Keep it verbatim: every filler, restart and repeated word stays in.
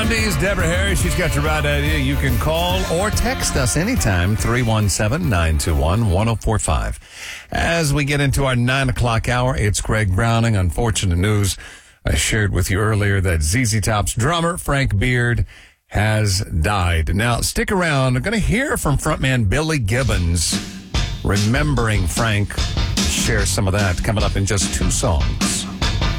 Mondays, Deborah Harris, she's got the right idea. You can call or text us anytime, three one seven, nine two one, one oh four five. As we get into our nine o'clock hour, it's Greg Browning. Unfortunate news. I shared with you earlier that Z Z Top's drummer, Frank Beard, has died. Now, stick around. I'm going to hear from frontman Billy Gibbons, remembering Frank. Share some of that coming up in just two songs.